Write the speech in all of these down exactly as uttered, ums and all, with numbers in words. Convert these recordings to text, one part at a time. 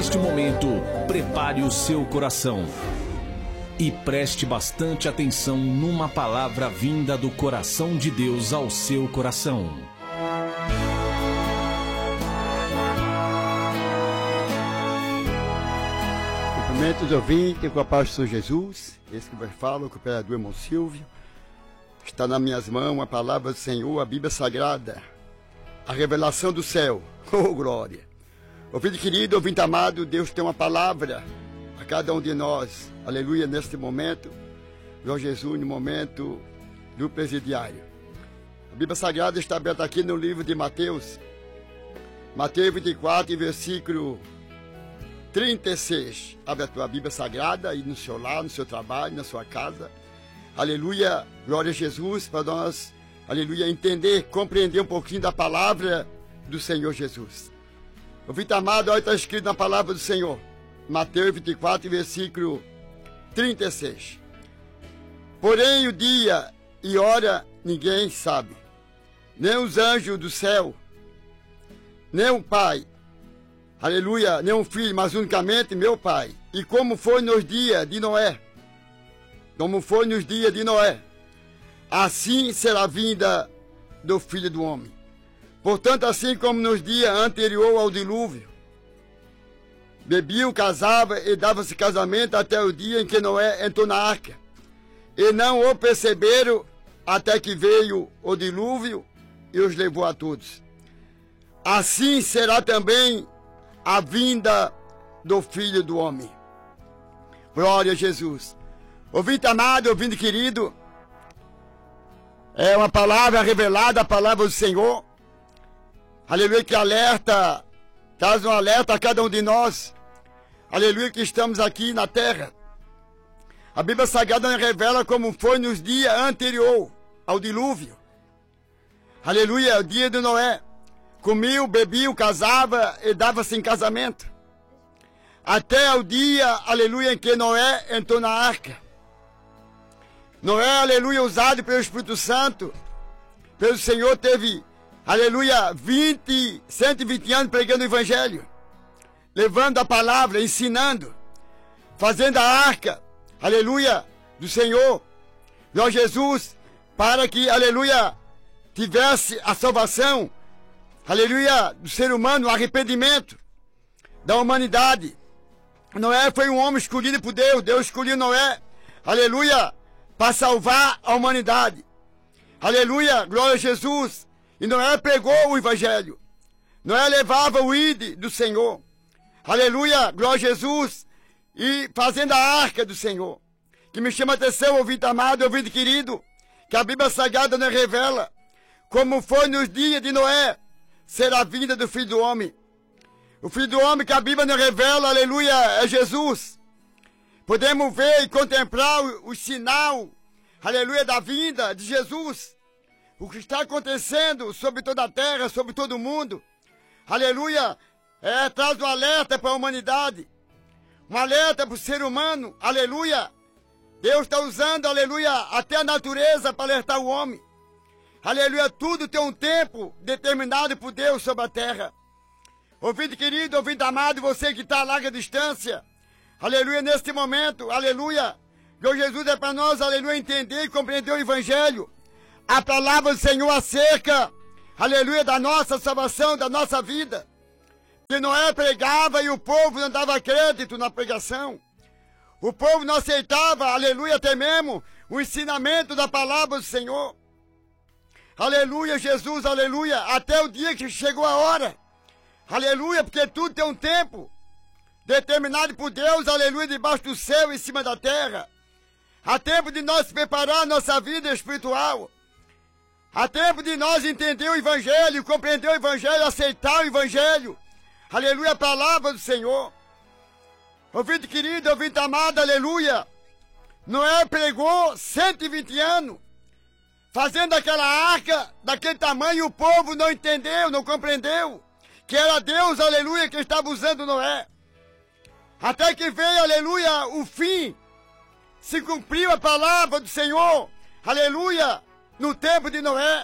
Neste momento, prepare o seu coração e preste bastante atenção numa palavra vinda do coração de Deus ao seu coração. Cumprimentos ouvintes, com a paz do Senhor Jesus. Esse que vos fala, o cooperador irmão Silvio. Está nas minhas mãos a palavra do Senhor, a Bíblia Sagrada, a revelação do céu. Oh, glória! Ouvinte querido, ouvinte amado, Deus tem uma palavra a cada um de nós. Aleluia, neste momento. Senhor Jesus, no momento do presidiário. A Bíblia Sagrada está aberta aqui no livro de Mateus. Mateus vinte e quatro, versículo trinta e seis. Abre a tua Bíblia Sagrada aí no seu lar, no seu trabalho, na sua casa. Aleluia, glória a Jesus, para nós, aleluia, entender, compreender um pouquinho da palavra do Senhor Jesus. Ouvinte amado, olha, está escrito na palavra do Senhor. Mateus vinte e quatro, versículo trinta e seis. Porém, o dia e hora ninguém sabe, nem os anjos do céu, nem o Pai, aleluia, nem o Filho, mas unicamente meu Pai. E como foi nos dias de Noé, como foi nos dias de Noé, assim será a vinda do Filho do Homem. Portanto, assim como nos dias anterior ao dilúvio, bebiam, casava e dava-se casamento até o dia em que Noé entrou na arca, e não o perceberam até que veio o dilúvio e os levou a todos. Assim será também a vinda do Filho do Homem. Glória a Jesus. Ouvinte amado, ouvinte querido, é uma palavra revelada, a palavra do Senhor. Aleluia, que alerta, traz um alerta a cada um de nós. Aleluia, que estamos aqui na terra. A Bíblia Sagrada revela como foi nos dias anterior ao dilúvio. Aleluia, o dia de Noé. Comiam, bebiam, casava e dava-se em casamento. Até o dia, aleluia, em que Noé entrou na arca. Noé, aleluia, usado pelo Espírito Santo, pelo Senhor, teve, aleluia, vinte, cento e vinte anos pregando o Evangelho, levando a palavra, ensinando, fazendo a arca, aleluia, do Senhor, Senhor Jesus, para que, aleluia, tivesse a salvação, aleluia, do ser humano, o arrependimento da humanidade. Noé foi um homem escolhido por Deus. Deus escolheu Noé, aleluia, para salvar a humanidade. Aleluia, glória a Jesus. E Noé pregou o Evangelho. Noé levava o ide do Senhor. Aleluia, glória a Jesus. E fazendo a arca do Senhor. Que me chama a atenção, ouvinte amado, ouvinte querido, que a Bíblia Sagrada nos revela como foi nos dias de Noé será a vinda do Filho do Homem. O Filho do Homem que a Bíblia nos revela, aleluia, é Jesus. Podemos ver e contemplar o, o sinal, aleluia, da vinda de Jesus. O que está acontecendo sobre toda a terra, sobre todo o mundo. Aleluia, é, traz um alerta para a humanidade. Um alerta para o ser humano, aleluia. Deus está usando, aleluia, até a natureza para alertar o homem. Aleluia, tudo tem um tempo determinado por Deus sobre a terra. Ouvinte querido, ouvinte amado, você que está a larga distância, aleluia, neste momento, aleluia, Deus Jesus é para nós, aleluia, entender e compreender o Evangelho, a palavra do Senhor acerca, aleluia, da nossa salvação, da nossa vida, que Noé pregava e o povo não dava crédito na pregação, o povo não aceitava, aleluia, até mesmo o ensinamento da palavra do Senhor, aleluia, Jesus, aleluia, até o dia que chegou a hora, aleluia, porque tudo tem um tempo determinado por Deus, aleluia, debaixo do céu e em cima da terra. Há tempo de nós preparar a nossa vida espiritual. Há tempo de nós entender o Evangelho, compreender o Evangelho, aceitar o Evangelho. Aleluia, a palavra do Senhor. Ouvinte querido, ouvinte amado, aleluia. Noé pregou cento e vinte anos, fazendo aquela arca daquele tamanho, e o povo não entendeu, não compreendeu que era Deus, aleluia, que estava usando Noé. Até que veio, aleluia, o fim. Se cumpriu a palavra do Senhor, aleluia, no tempo de Noé.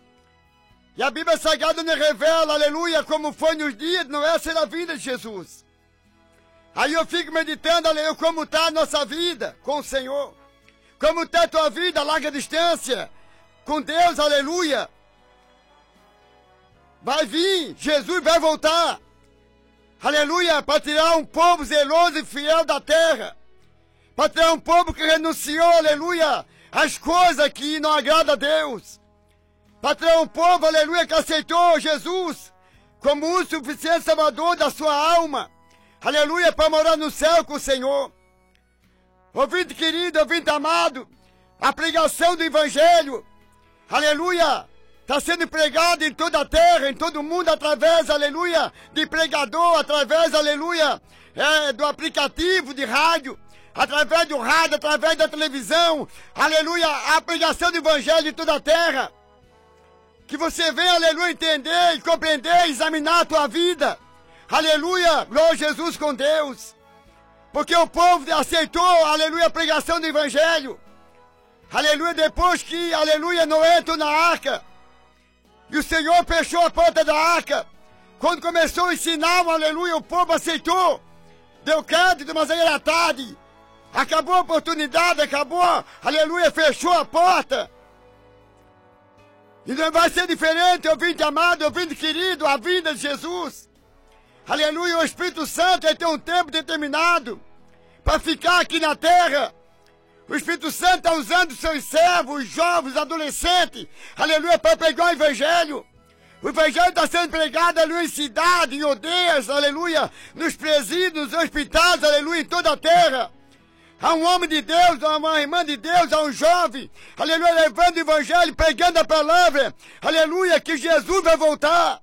E a Bíblia Sagrada nos revela, aleluia, como foi nos dias de Noé, será a vinda de Jesus. Aí eu fico meditando, aleluia, como está a nossa vida com o Senhor. Como está a tua vida a larga distância com Deus, aleluia. Vai vir, Jesus vai voltar. Aleluia, para tirar um povo zeloso e fiel da terra. Para tirar um povo que renunciou, aleluia, às coisas que não agradam a Deus. Para tirar um povo, aleluia, que aceitou Jesus como o suficiente salvador da sua alma. Aleluia, para morar no céu com o Senhor. Ouvinte querido, ouvinte amado, a pregação do Evangelho, aleluia, está sendo pregado em toda a terra, em todo o mundo, através, aleluia, de pregador, através, aleluia, é, do aplicativo de rádio, através do rádio, através da televisão, aleluia, a pregação do Evangelho em toda a terra. Que você venha, aleluia, entender e compreender, examinar a tua vida. Aleluia, glória a Jesus com Deus. Porque o povo aceitou, aleluia, a pregação do Evangelho. Aleluia, depois que, aleluia, Noé entrou na arca. E o Senhor fechou a porta da arca. Quando começou a ensinar, aleluia, o povo aceitou. Deu crédito, mas aí era tarde. Acabou a oportunidade, acabou, aleluia, fechou a porta. E não vai ser diferente, ouvinte amado, ouvinte querido, a vinda de Jesus. Aleluia, o Espírito Santo ele tem um tempo determinado para ficar aqui na terra. O Espírito Santo está usando seus servos, jovens, adolescentes, aleluia, para pregar o Evangelho. O Evangelho está sendo pregado, aleluia, em cidades, em aldeias, aleluia, nos presídios, nos hospitais, aleluia, em toda a terra. Há um homem de Deus, há uma irmã de Deus, há um jovem, aleluia, levando o Evangelho, pregando a palavra, aleluia, que Jesus vai voltar.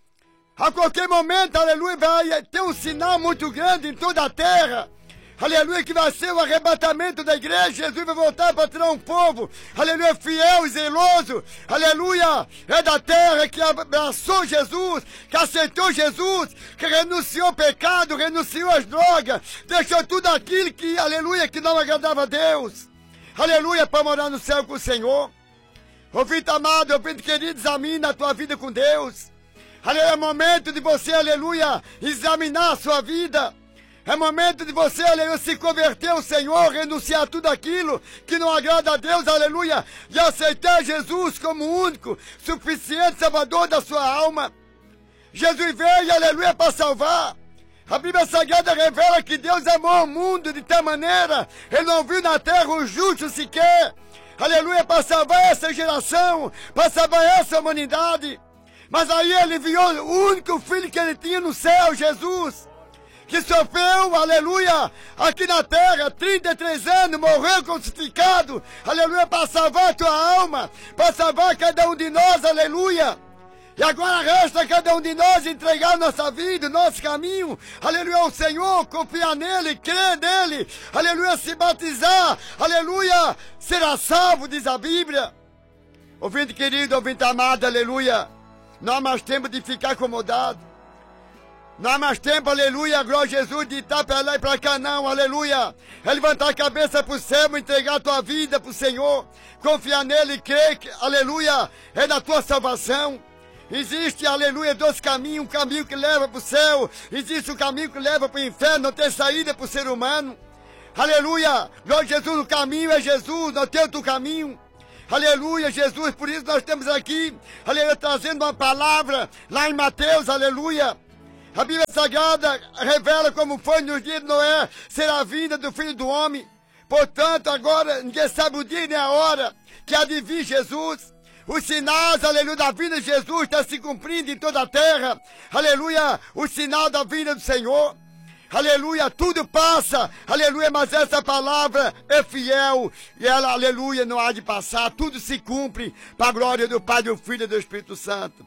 A qualquer momento, aleluia, vai ter um sinal muito grande em toda a terra. Aleluia, que vai ser o arrebatamento da igreja. Jesus vai voltar para tirar um povo, aleluia, fiel e zeloso. Aleluia, é da terra que abraçou Jesus, que aceitou Jesus, que renunciou ao pecado, renunciou às drogas, deixou tudo aquilo que, aleluia, que não agradava a Deus. Aleluia, para morar no céu com o Senhor. Ouvinte amado, ouvinte querido, examina a tua vida com Deus. Aleluia, é momento de você, aleluia, examinar a sua vida. É momento de você, aleluia, se converter ao Senhor, renunciar a tudo aquilo que não agrada a Deus, aleluia, e aceitar Jesus como o único, suficiente Salvador da sua alma. Jesus veio, aleluia, para salvar. A Bíblia Sagrada revela que Deus amou o mundo de tal maneira, Ele não viu na terra um justo sequer. Aleluia, para salvar essa geração, para salvar essa humanidade. Mas aí ele enviou o único filho que ele tinha no céu, Jesus, que sofreu, aleluia, aqui na terra, trinta e três anos, morreu crucificado, aleluia, para salvar a tua alma, para salvar cada um de nós, aleluia. E agora resta cada um de nós entregar nossa vida, nosso caminho, aleluia, ao Senhor, confiar nele, crer nele, aleluia, se batizar, aleluia, será salvo, diz a Bíblia. Ouvinte querido, ouvinte amado, aleluia. Não há mais tempo de ficar acomodado. Não há mais tempo, aleluia, glória a Jesus, de estar para lá e para cá, não, aleluia. É levantar a cabeça para o céu, entregar a tua vida para o Senhor, confiar nele e crer que, aleluia, é da tua salvação. Existe, aleluia, dois caminhos, um caminho que leva para o céu, existe um caminho que leva para o inferno, não tem saída para o ser humano. Aleluia, glória a Jesus, o caminho é Jesus, não tem outro caminho. Aleluia, Jesus, por isso nós estamos aqui, aleluia, trazendo uma palavra lá em Mateus, aleluia. A Bíblia Sagrada revela como foi nos dias de Noé, será a vinda do Filho do Homem. Portanto, agora ninguém sabe o dia nem a hora que há de vir Jesus. Os sinais, aleluia, da vinda de Jesus estão se cumprindo em toda a terra. Aleluia, o sinal da vinda do Senhor. Aleluia, tudo passa, aleluia, mas essa palavra é fiel e ela, aleluia, não há de passar, tudo se cumpre para a glória do Pai, do Filho e do Espírito Santo.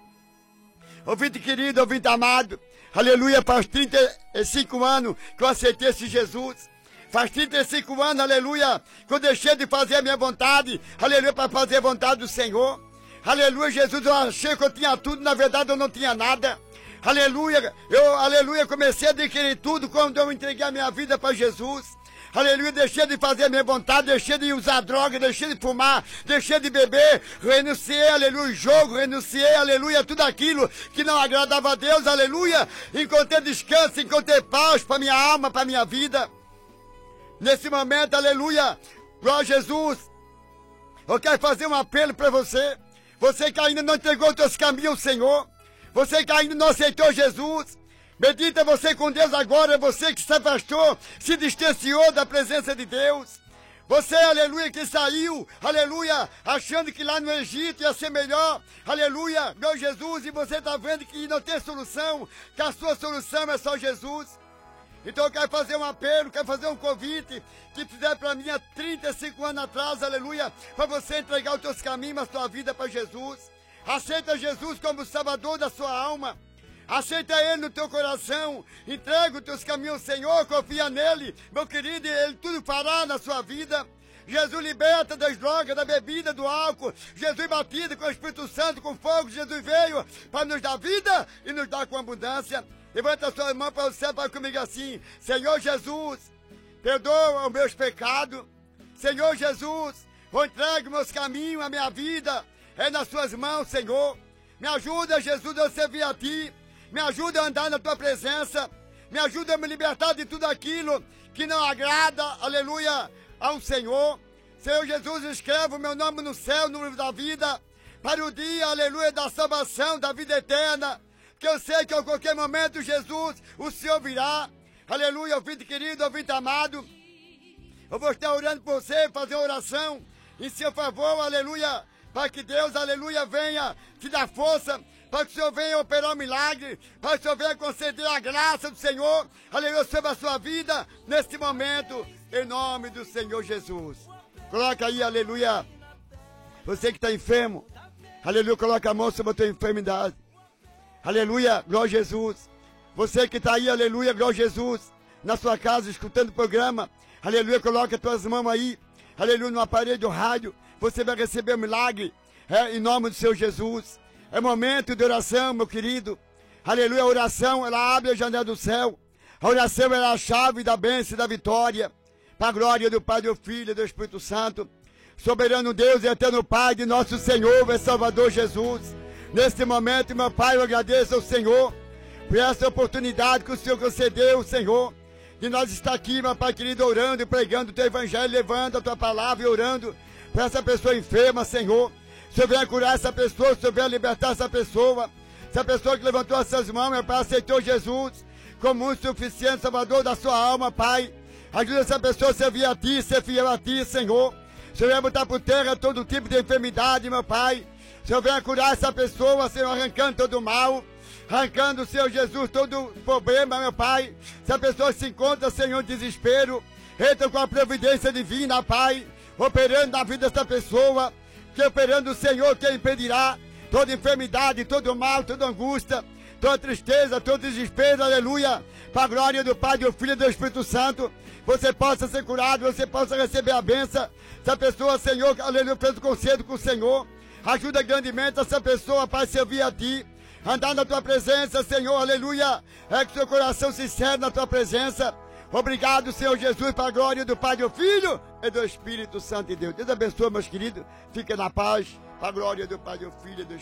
Ouvinte querido, ouvinte amado, aleluia, faz trinta e cinco anos que eu aceitei esse Jesus. Faz trinta e cinco anos, aleluia, que eu deixei de fazer a minha vontade, aleluia, para fazer a vontade do Senhor. Aleluia, Jesus, eu achei que eu tinha tudo, na verdade eu não tinha nada. Aleluia, eu, aleluia, comecei a adquirir tudo quando eu entreguei a minha vida para Jesus. aleluia, deixei de fazer a minha vontade, deixei de usar droga, deixei de fumar, deixei de beber, renunciei, aleluia, jogo, renunciei, aleluia, tudo aquilo que não agradava a Deus, aleluia, encontrei descanso, encontrei paz para minha alma, para minha vida. Nesse momento, aleluia, glória a Jesus, eu quero fazer um apelo para você, você que ainda não entregou os seus caminhos ao Senhor, você que ainda não aceitou Jesus, medita você com Deus agora, você que se afastou, se distanciou da presença de Deus. Você, aleluia, que saiu, aleluia, achando que lá no Egito ia ser melhor, aleluia, meu Jesus, e você está vendo que não tem solução, que a sua solução é só Jesus. Então eu quero fazer um apelo, quero fazer um convite que fizer para mim há trinta e cinco anos atrás, aleluia, para você entregar os teus caminhos, a sua vida para Jesus. Aceita Jesus como Salvador da sua alma. Aceita Ele no teu coração, entrega os teus caminhos ao Senhor, confia nele, meu querido, Ele tudo fará na sua vida. Jesus liberta das drogas, da bebida, do álcool. Jesus batido com o Espírito Santo, com fogo. Jesus veio para nos dar vida e nos dar com abundância. Levanta a sua mão para o céu, fala comigo assim: Senhor Jesus, perdoa os meus pecados. Senhor Jesus, eu entrego meus caminhos, a minha vida é nas suas mãos, Senhor. Me ajuda, Jesus, a servir a Ti. Me ajuda a andar na Tua presença. Me ajuda a me libertar de tudo aquilo que não agrada, aleluia, ao Senhor. Senhor Jesus, escreve o meu nome no céu, no livro da vida, para o dia, aleluia, da salvação, da vida eterna. Que eu sei que a qualquer momento, Jesus, o Senhor virá. Aleluia, ouvinte querido, ouvinte amado. Eu vou estar orando por você, fazer uma oração em seu favor, aleluia, para que Deus, aleluia, venha te dar força, para que o Senhor venha operar um milagre, para que o Senhor venha conceder a graça do Senhor, aleluia, sobre a sua vida, neste momento, em nome do Senhor Jesus. Coloca aí, aleluia, você que está enfermo, aleluia, coloca a mão sobre a tua enfermidade. Aleluia, glória a Jesus. Você que está aí, aleluia, glória a Jesus, na sua casa, escutando o programa, aleluia, coloca as tuas mãos aí, aleluia, no aparelho do rádio, você vai receber um milagre, é, em nome do Senhor Jesus. É momento de oração, meu querido. Aleluia, a oração, ela abre a janela do céu. A oração é a chave da bênção e da vitória. Para a glória do Pai, do Filho e do Espírito Santo. Soberano Deus e eterno Pai de nosso Senhor e Salvador Jesus. Neste momento, meu Pai, eu agradeço ao Senhor por essa oportunidade que o Senhor concedeu, Senhor, de nós estar aqui, meu Pai querido, orando e pregando o Teu Evangelho, levando a Tua palavra e orando por essa pessoa enferma, Senhor. O Senhor venha curar essa pessoa, o Senhor venha libertar essa pessoa. Essa pessoa que levantou as suas mãos, meu Pai, aceitou Jesus como um suficiente Salvador da sua alma, Pai. Ajuda essa pessoa a servir a Ti, ser fiel a Ti, Senhor. O Senhor venha botar por terra todo tipo de enfermidade, meu Pai. O Senhor venha curar essa pessoa, Senhor, arrancando todo o mal, arrancando, Senhor Jesus, todo problema, meu Pai. Se a pessoa se encontra, Senhor, em desespero, entra com a providência divina, Pai, operando na vida dessa pessoa, que operando o Senhor, quem impedirá toda enfermidade, todo mal, toda angústia, toda tristeza, todo desespero, aleluia, para a glória do Pai, do Filho e do Espírito Santo, você possa ser curado, você possa receber a bênção. Essa pessoa, Senhor, aleluia, fez o conselho com o Senhor, ajuda grandemente essa pessoa, Pai, servir a Ti, andar na Tua presença, Senhor, aleluia, é que seu coração sincero na Tua presença. Obrigado, Senhor Jesus, para a glória do Pai, do Filho e do Espírito Santo de Deus. Deus abençoe, meus queridos, fiquem na paz, para a glória do Pai, do Filho e do Espírito